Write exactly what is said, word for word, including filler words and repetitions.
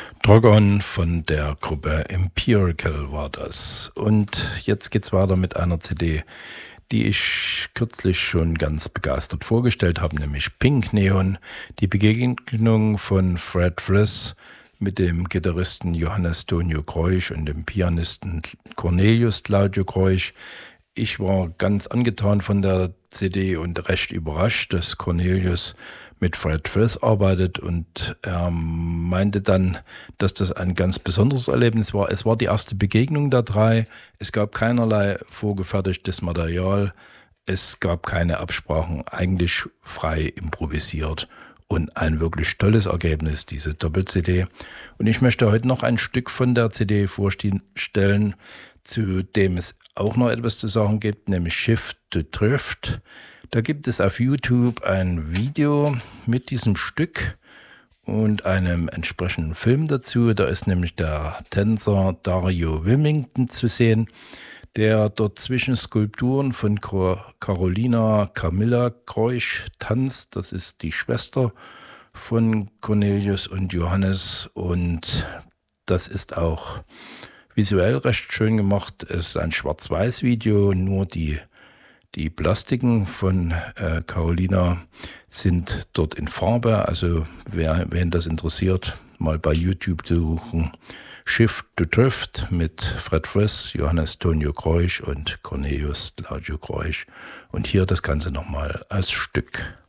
Drogon von der Gruppe Empirical war das. Und jetzt geht's weiter mit einer C D, die ich kürzlich schon ganz begeistert vorgestellt habe, nämlich Pink Neon, die Begegnung von Fred Friss mit dem Gitarristen Johannes Tonio Kreusch und dem Pianisten Cornelius Claudio Kreusch. Ich war ganz angetan von der C D und recht überrascht, dass Cornelius mit Fred Friss arbeitet, und er meinte dann, dass das ein ganz besonderes Erlebnis war. Es war die erste Begegnung der drei. Es gab keinerlei vorgefertigtes Material. Es gab keine Absprachen, eigentlich frei improvisiert. Und ein wirklich tolles Ergebnis, diese Doppel-C D. Und ich möchte heute noch ein Stück von der C D vorstellen, zu dem es auch noch etwas zu sagen gibt, nämlich Shift to Drift. Da gibt es auf YouTube ein Video mit diesem Stück und einem entsprechenden Film dazu. Da ist nämlich der Tänzer Dario Wilmington zu sehen, der dort zwischen Skulpturen von Carolina Camilla Kreusch tanzt. Das ist die Schwester von Cornelius und Johannes, und das ist auch visuell recht schön gemacht. Es ist ein Schwarz-Weiß-Video, nur die, die Plastiken von äh, Carolina sind dort in Farbe. Also wer, wen das interessiert, mal bei YouTube suchen. Shift to Drift mit Fred Friss, Johannes Tonio Kreusch und Cornelius Claudio Kreusch. Und hier das Ganze nochmal als Stück.